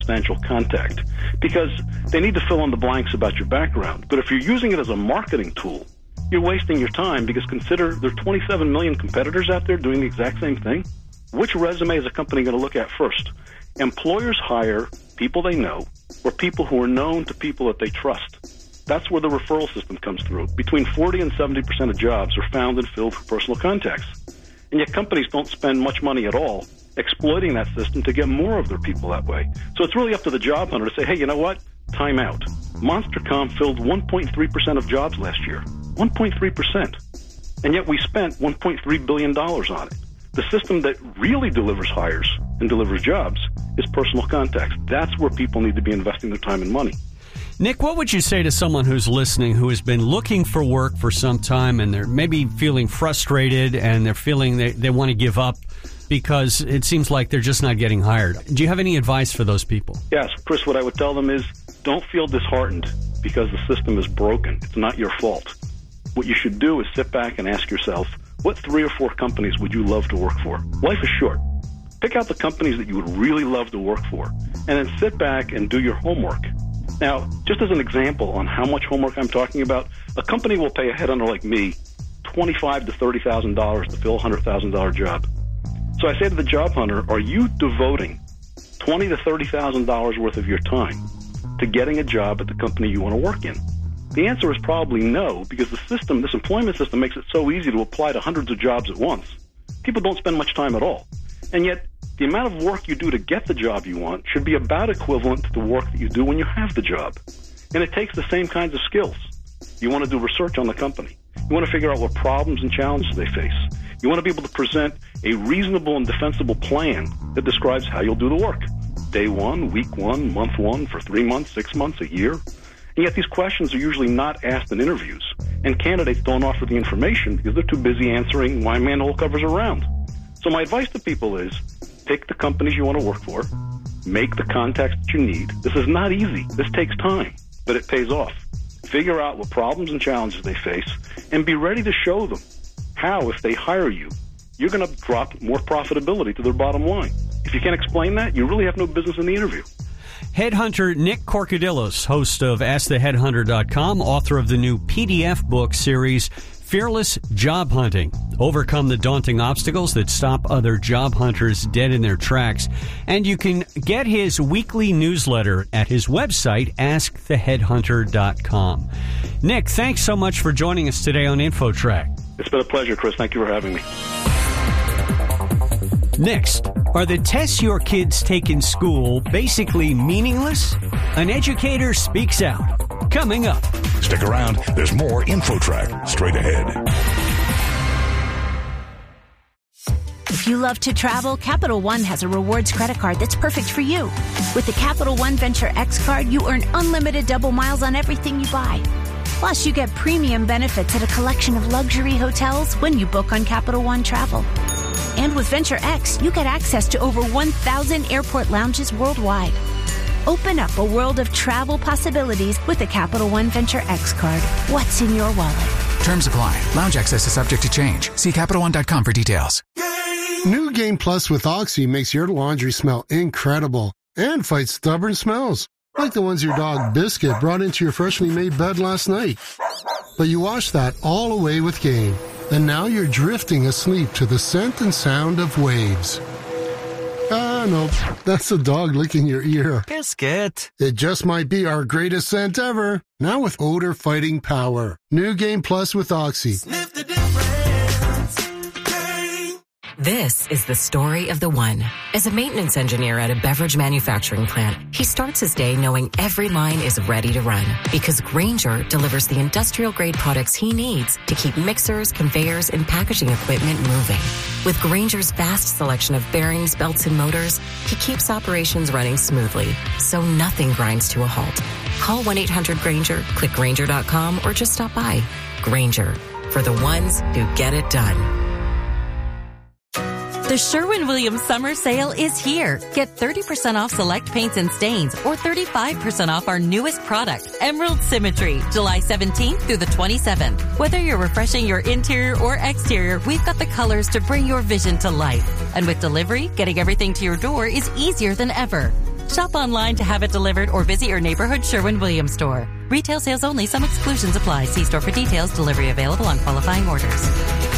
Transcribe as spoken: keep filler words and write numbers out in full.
substantial contact because they need to fill in the blanks about your background. But if you're using it as a marketing tool, you're wasting your time because consider there are twenty-seven million competitors out there doing the exact same thing. Which resume is a company going to look at first? Employers hire people they know or people who are known to people that they trust. That's where the referral system comes through. Between forty and seventy percent of jobs are found and filled through personal contacts. And yet companies don't spend much money at all exploiting that system to get more of their people that way. So it's really up to the job hunter to say, hey, you know what? Time out. MonsterCom filled one point three percent of jobs last year. one point three percent. And yet we spent one point three billion dollars on it. The system that really delivers hires and delivers jobs is personal contacts. That's where people need to be investing their time and money. Nick, what would you say to someone who's listening who has been looking for work for some time and they're maybe feeling frustrated and they're feeling they, they want to give up because it seems like they're just not getting hired? Do you have any advice for those people? Yes, Chris, what I would tell them is don't feel disheartened because the system is broken. It's not your fault. What you should do is sit back and ask yourself, what three or four companies would you love to work for? Life is short. Pick out the companies that you would really love to work for, and then sit back and do your homework. Now, just as an example on how much homework I'm talking about, a company will pay a headhunter like me twenty-five thousand to thirty thousand dollars to fill a one hundred thousand dollars job. So I say to the job hunter, are you devoting twenty thousand to thirty thousand dollars worth of your time to getting a job at the company you want to work in? The answer is probably no, because the system, this employment system, makes it so easy to apply to hundreds of jobs at once. People don't spend much time at all. And yet, the amount of work you do to get the job you want should be about equivalent to the work that you do when you have the job. And it takes the same kinds of skills. You want to do research on the company. You want to figure out what problems and challenges they face. You want to be able to present a reasonable and defensible plan that describes how you'll do the work. Day one, week one, month one, for three months, six months, a year. And yet these questions are usually not asked in interviews, and candidates don't offer the information because they're too busy answering why manhole covers are round. So my advice to people is pick the companies you want to work for, make the contacts that you need. This is not easy. This takes time, but it pays off. Figure out what problems and challenges they face, and be ready to show them how, if they hire you, you're going to drop more profitability to their bottom line. If you can't explain that, you really have no business in the interview. Headhunter Nick Korkodillos, host of Ask The Headhunter dot com, author of the new P D F book series, Fearless Job Hunting. Overcome the daunting obstacles that stop other job hunters dead in their tracks. And you can get his weekly newsletter at his website, Ask The Headhunter dot com. Nick, thanks so much for joining us today on InfoTrack. It's been a pleasure, Chris. Thank you for having me. Next, are the tests your kids take in school basically meaningless? An educator speaks out. Coming up. Stick around. There's more InfoTrack straight ahead. If you love to travel, Capital One has a rewards credit card that's perfect for you. With the Capital One Venture X card, you earn unlimited double miles on everything you buy. Plus, you get premium benefits at a collection of luxury hotels when you book on Capital One Travel. And with Venture X, you get access to over one thousand airport lounges worldwide. Open up a world of travel possibilities with the Capital One Venture X card. What's in your wallet? Terms apply. Lounge access is subject to change. See Capital One dot com for details. New Game Plus with Oxy makes your laundry smell incredible and fights stubborn smells, like the ones your dog Biscuit brought into your freshly made bed last night. But you wash that all away with Game, and now you're drifting asleep to the scent and sound of waves. Ah, no, that's the dog licking your ear. Biscuit. It just might be our greatest scent ever. Now with odor-fighting power. New Game Plus with Oxy. Sniff the difference. Game. This is the story of the one. As a maintenance engineer at a beverage manufacturing plant, he starts his day knowing every line is ready to run because Grainger delivers the industrial-grade products he needs to keep mixers, conveyors, and packaging equipment moving. With Grainger's vast selection of bearings, belts, and motors, he keeps operations running smoothly, so nothing grinds to a halt. Call one eight hundred Grainger, click Grainger dot com, or just stop by. Grainger, for the ones who get it done. The Sherwin-Williams Summer Sale is here. Get thirty percent off select paints and stains or thirty-five percent off our newest product, Emerald Symmetry, July seventeenth through the twenty-seventh. Whether you're refreshing your interior or exterior, we've got the colors to bring your vision to life. And with delivery, getting everything to your door is easier than ever. Shop online to have it delivered or visit your neighborhood Sherwin-Williams store. Retail sales only. Some exclusions apply. See store for details. Delivery available on qualifying orders.